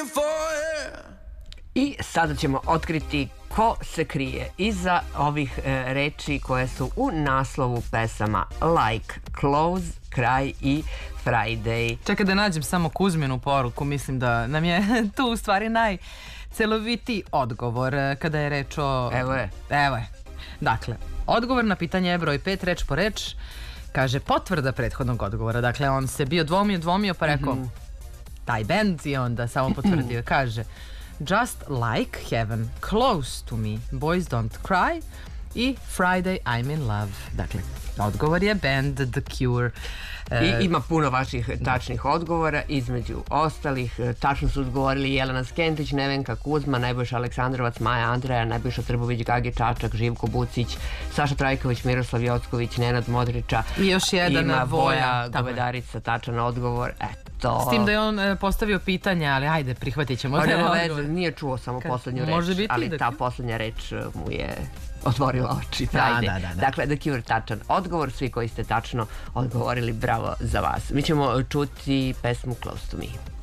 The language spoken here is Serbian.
I sada ćemo otkriti ko se krije iza ovih reči koje su u naslovu pesama Like, Close, Kraj i Friday. Čekaj da nađem samo Kuzminu poruku, mislim da nam je tu u stvari najcelovitiji odgovor kada je reč o... Evo je. Dakle, odgovor na pitanje je broj 5, reč po reč, kaže potvrda prethodnog odgovora. Dakle, on se bio dvomio pa rekao taj band i onda samo potvrdio. Kaže Just Like Heaven, Close to Me, Boys Don't Cry i Friday I'm in Love. Dakle, odgovor je band The Cure. I ima puno vaših tačnih odgovora, između ostalih tačno su odgovorili Jelena Skentić, Nevenka Kuzma, Najboljša Aleksandrovac, Maja Andreja, Najboljša Trbović, Gage Čačak, Živko Bucić, Saša Trajković, Miroslav Jocković, Nenad Modriča. I još jedan ima Voja Govedarica, tačan odgovor. Eto. S tim da je on postavio pitanje, ali ajde, prihvatit ćemo. Nije čuo samo poslednju reč, ali ta poslednja reč mu je otvorila oči. Dakle, The Cure, tačan odgovor. Svi koji ste tačno odgovorili, bravo za vas. Mi ćemo čuti pesmu Close to Me.